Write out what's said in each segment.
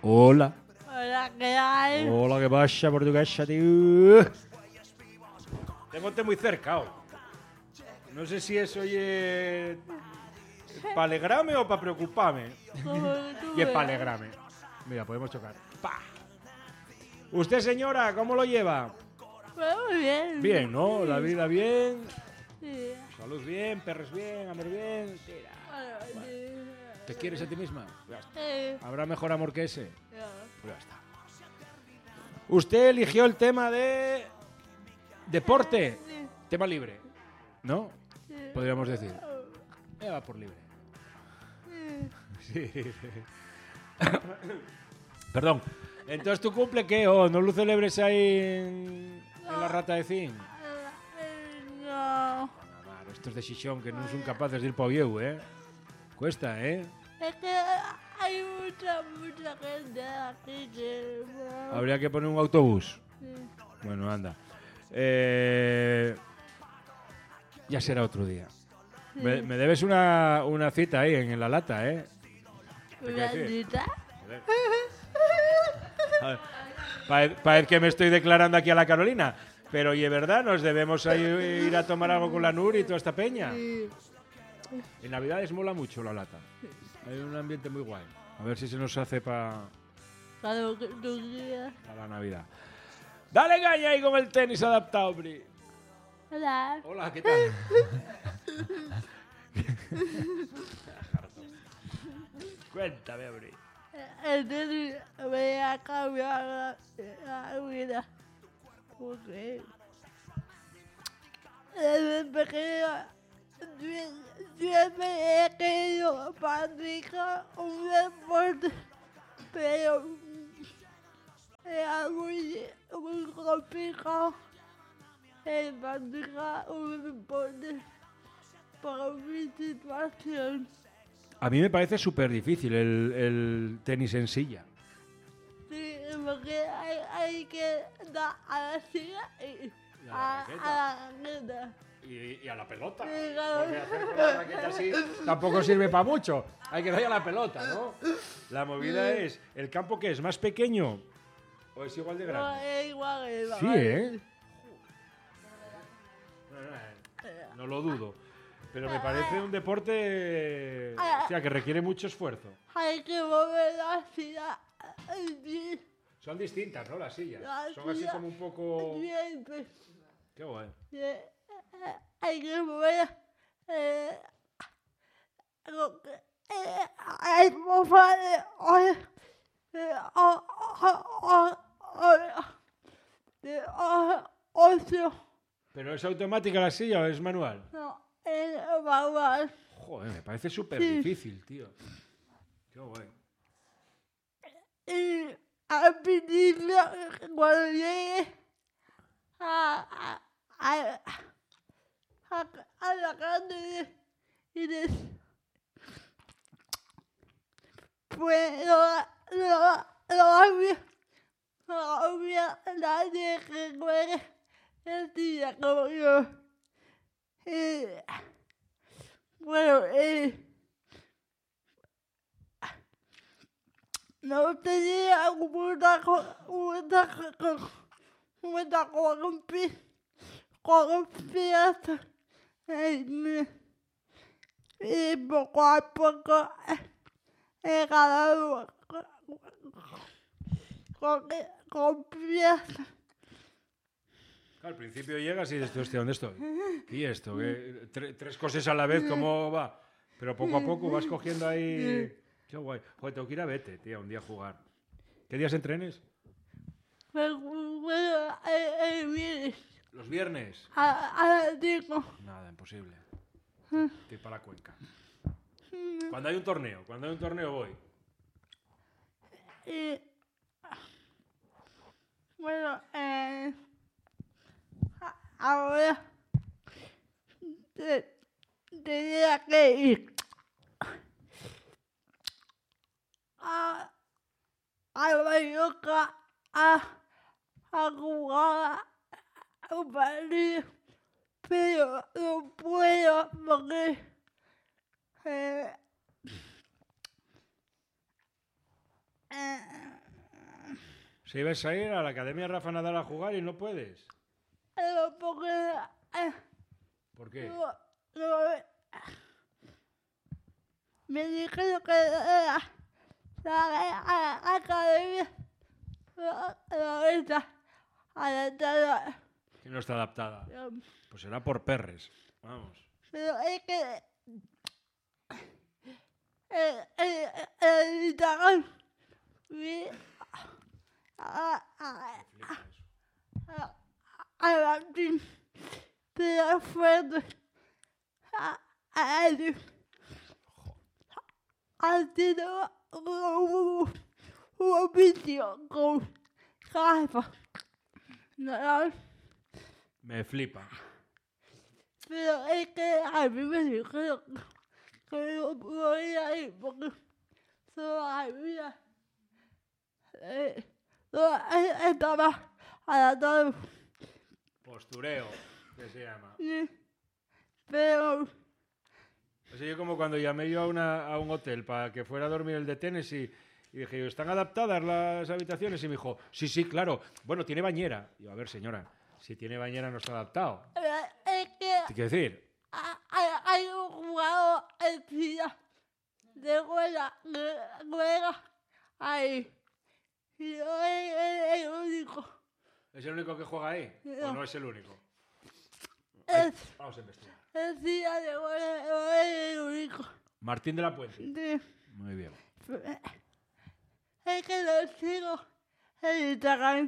Hola. Hola, ¿qué hay? Hola, ¿qué pasa, portuguesa, tío? Tengote muy cerca, oh. No sé si eso es para alegrarme o para preocuparme. Y es para alegrarme. Mira, podemos chocar. ¡Pah! Usted, señora, ¿cómo lo lleva? Muy bien. Bien, ¿no? La vida bien, Sí. salud bien, perros bien, amor bien. Tira. Bueno, ¿Te quieres a ti misma? Ya está. sí. ¿Habrá mejor amor que ese? Ya. Pues ya está. Usted eligió el tema de deporte, Sí. tema libre, ¿no? Sí. Podríamos decir. Va por libre. Sí. Sí. Perdón. Entonces, ¿tu cumple qué? ¿O no lo celebres ahí en la rata de zinc? No. Claro, estos de Xixón que no son capaces de ir para Oviedo, ¿eh? Cuesta, ¿eh? Es que hay mucha gente aquí que no. Habría que poner un autobús. Sí. Bueno, anda. Ya será otro día. Me debes una cita ahí en la lata, ¿eh? ¿Una cita? Parece que me estoy declarando aquí a la Carolina. Pero oye, ¿verdad? Nos debemos ir a tomar algo con la Nur y toda esta peña. Sí. En Navidades mola mucho la lata. Hay un ambiente muy guay. A ver si se nos hace para Claro que tú quieras. la Navidad. Dale caña ahí con el tenis adaptado, Bri. Hola. Hola, ¿qué tal? Cuéntame, Bri. Entonces voy a cambiar la vida. Porque desde pequeño siempre he querido practicar un deporte, pero era muy complicado practicar un deporte por mi situación. A mí me parece súper difícil el tenis en silla. Sí, porque hay que dar a la silla y Y a la a la raqueta. Y a la pelota. Sí, claro. Porque hacer con la raqueta así tampoco sirve para mucho. Hay que darle a la pelota, ¿no? La movida es, ¿el campo qué es? ¿Más pequeño o es igual de No, grande? es igual, es Sí, igual. ¿eh? No lo dudo. Pero me parece un deporte que requiere mucho esfuerzo. Hay que mover la silla. Son distintas, ¿no? Las sillas. La Son así silla como un poco... siempre. Qué guay. Hay que mover lo que hay mover de ocio. ¿Pero es automática la silla o es manual? No, es manual. Joder, me parece súper Sí. difícil, tío. Qué guay. Y al principio, cuando llegué a la calle y pues no había nadie que juegue el día como yo. Y, bueno, no tenía mucha confianza en mí. Y poco a poco he ganado confianza. Al principio llegas y dices, hostia, ¿dónde estoy? ¿Y esto? ¿Qué? Tres cosas a la vez, ¿cómo va? Pero poco a poco vas cogiendo ahí... Qué guay. Joder, tengo que ir a Vete, tío, un día a jugar. ¿Qué días entrenes? Bueno, viene ¿Los viernes? a las 5. Nada, imposible. Estoy para la Cuenca. Cuando hay un torneo voy. Y bueno, ahora tenía que ir a Mallorca a jugar un partido, pero no puedo porque Si ibas a ir a la Academia Rafa Nadal a jugar y no puedes. Porque ¿Por qué? me dijeron que la academia no está adaptada. Que no está adaptada. Pues será por perres. Vamos. Pero es que el Instagram vi a Martín pero fuerte a él. Ha sido un vídeo con Rafa Nadal. Me flipa. Pero es que a mí me dijeron que no podía ir porque solo había estaba adaptado. Postureo, que se llama. Pero Así yo como cuando llamé yo a un hotel para que fuera a dormir el de Tennessee y dije yo, ¿están adaptadas las habitaciones? Y me dijo, sí, claro. Bueno, tiene bañera. Y yo, a ver, señora, si tiene bañera no está adaptado. es que ¿Qué quiere decir? hay un jugador en China de juega ahí. Y yo es el único. ¿Es el único que juega ahí? No. ¿O no es el único? Vamos a investigar. El China de juega es el único. Martín de la Puente. Sí. Muy bien. Es que lo sigo en Instagram.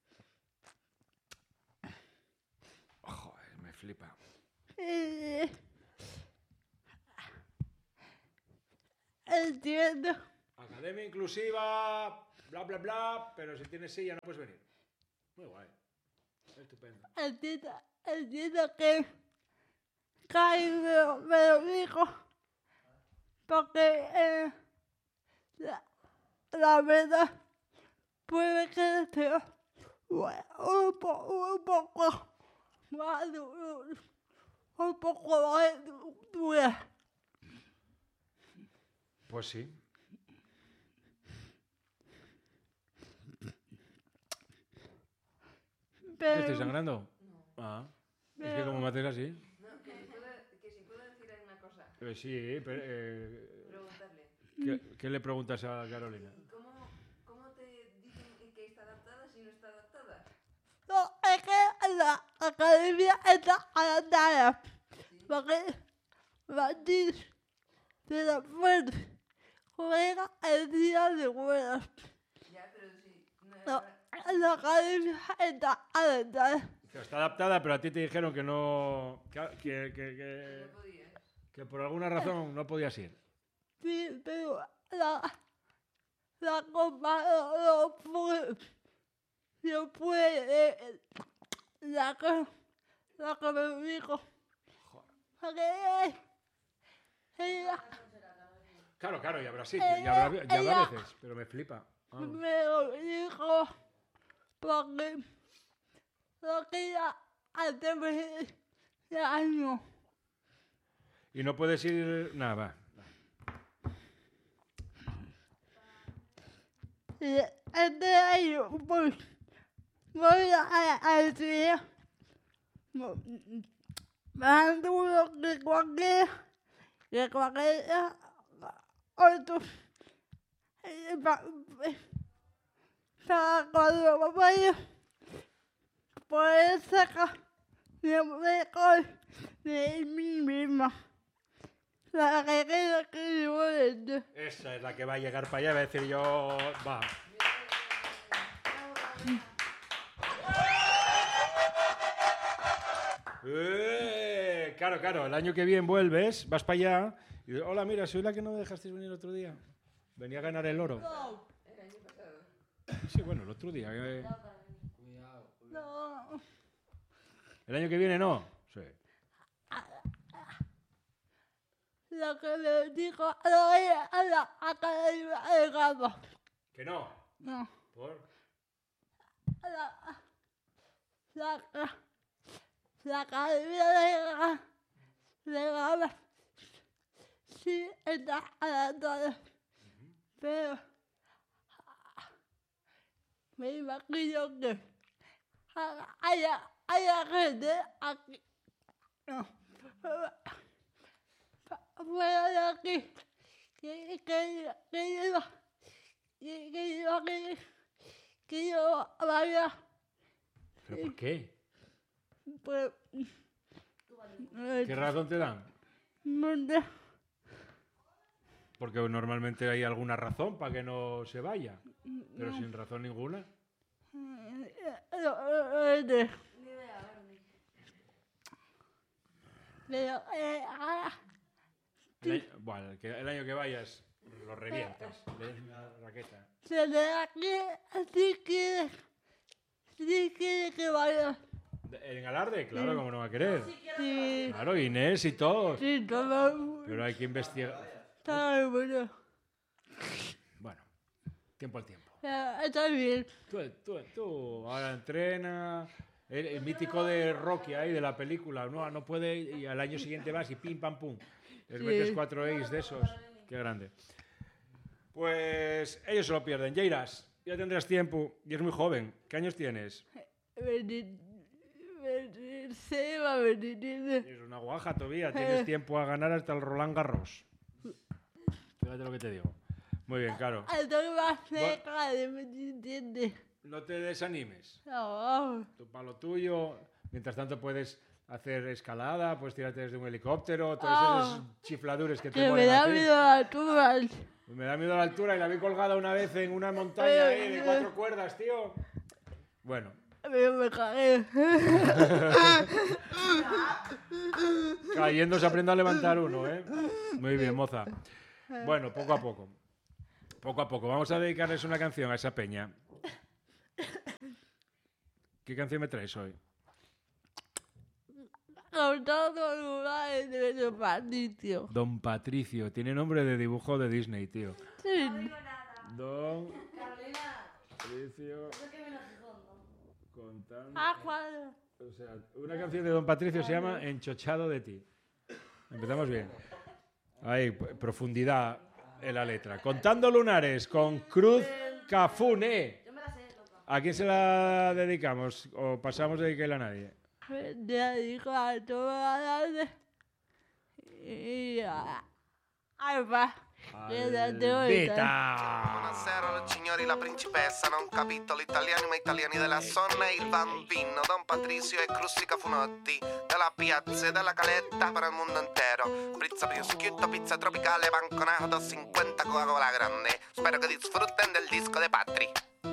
Joder, me flipa. Entiendo. Academia inclusiva, bla, bla, bla, pero si tienes silla no puedes venir. Muy guay. Estupendo. Entiendo que Kai me lo dijo. Porque la verdad puede que esté un poco más dura. Pues sí. ¿Te estoy sangrando? No. Ah. Es que como me haces así. No, que si puedo decir una cosa. Sí, pero, Preguntarle. ¿qué le preguntas a Carolina? ¿Y cómo te dicen que está adaptada si no está adaptada? No, es que la academia está adaptada. Porque Martín de la Fuente juega el día de juegos. Ya, pero si no No, la academia está adaptada. Que está adaptada, pero a ti te dijeron que no. no podías. Que por alguna razón no podías ir. Sí, pero la copa no puede, la que me dijo. Porque ella Claro, y habrá sitios, y habrá veces, pero me flipa. Vamos. me lo dijo porque lo quería hacer de año. Y no puedes ir. Nada, va. Este año pues voy a estudiar más duro que cualquier otro. Para cuando vaya poder sacar lo mejor de mí misma. La que quiero que yo venda. Esa es la que va a llegar para allá, va a decir yo. Va. Claro, el año que viene vuelves, vas para allá y dices, hola, mira, soy la que no me dejasteis venir el otro día. Venía a ganar el oro. El año pasado. Sí, bueno, el otro día. No. ¿El año que viene no? Sí. Lo que le dijo a la academia de Gama. ¿Que no? No. ¿Por? La academia de Gama sí está adaptada. Pero me imagino que haya gente aquí, no, fuera de aquí, que yo vaya, ¿Pero por qué? pues, ¿Qué razón te dan? no sé, Porque normalmente hay alguna razón para que no se vaya, pero sin razón ninguna. no sé. Ni idea, Bernie. Pero, Bueno, el año que vayas lo revientas. Le des una raqueta. se de aquí, si quiere que vaya. ¿En Alarde? Claro, como no va a querer. Sí, Claro, Inés y todos. sí, todo, Pero hay que investigar. está bueno. Bueno, tiempo al tiempo. Está bien. Tú ahora entrena. El mítico de Rocky ahí, de la película. No puede y al año siguiente vas y pim, pam, pum. Les Sí. metes 4 A's de esos. Qué grande. Pues ellos se lo pierden. Jairas, ya tendrás tiempo y es muy joven. ¿Qué años tienes? 26 va a venir. Es una guaja todavía. Tienes tiempo a ganar hasta el Roland Garros. Fíjate lo que te digo. Muy bien, claro. Estoy más cerca de mi entiende. No te desanimes. No, Tú para lo tuyo. Mientras tanto puedes hacer escalada, puedes tirarte desde un helicóptero, todos esos chifladures que te que me molen a da ti. miedo a alturas. Me da miedo a la altura y la vi colgada una vez en una montaña ahí de 4 cuerdas, tío. Bueno, Pero me cagué. cayendo se aprende a levantar uno, ¿eh? Muy bien, moza. Bueno, poco a poco. Poco a poco. Vamos a dedicarles una canción a esa peña. ¿Qué canción me traes hoy? Con todos los lugares de su Patricio. Don Patricio. Tiene nombre de dibujo de Disney, tío. Sí. No digo nada. Don Carolina, Patricio es que viene a Gijón, ¿no? contando... Cuadro. O sea, una canción de Don Patricio se llama Enchochado de ti. Empezamos bien. Ahí, profundidad en la letra. Contando lunares con Cruz Cafune. Yo me la sé, loca. ¿A quién se la dedicamos? ¿O pasamos de dedicarla a nadie? Me dedico a toda la y a Alba. Albita! Buonasera signori, la principessa, non capito l'italiano ma italiani della zona, il bambino Don Patricio e Crustica Funotti, della piazza e della caletta per il mondo intero, pizza prosciutto, pizza tropicale, banconato, 50 Coca-Cola grande, spero che disfrutten del disco de Patri.